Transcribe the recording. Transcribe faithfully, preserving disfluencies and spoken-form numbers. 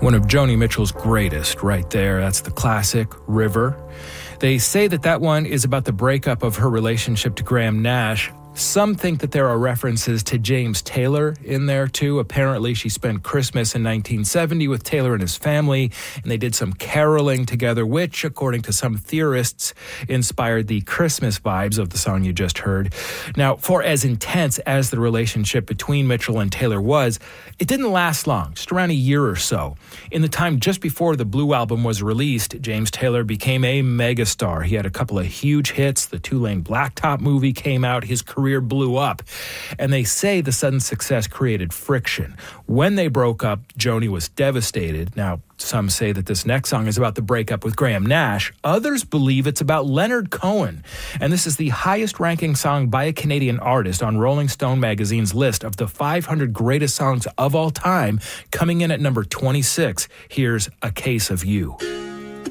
One of Joni Mitchell's greatest right there. That's the classic, River. They say that that one is about the breakup of her relationship to Graham Nash. Some think that there are references to James Taylor in there, too. Apparently, she spent Christmas in nineteen seventy with Taylor and his family, and they did some caroling together, which, according to some theorists, inspired the Christmas vibes of the song you just heard. Now, for as intense as the relationship between Mitchell and Taylor was, it didn't last long, just around a year or so. In the time just before the Blue Album was released, James Taylor became a megastar. He had a couple of huge hits. The Two-Lane Blacktop movie came out. His career career blew up. And they say the sudden success created friction. When they broke up, Joni was devastated. Now, some say that this next song is about the breakup with Graham Nash. Others believe it's about Leonard Cohen. And this is the highest ranking song by a Canadian artist on Rolling Stone magazine's list of the five hundred greatest songs of all time, coming in at number twenty-six. Here's A Case of You.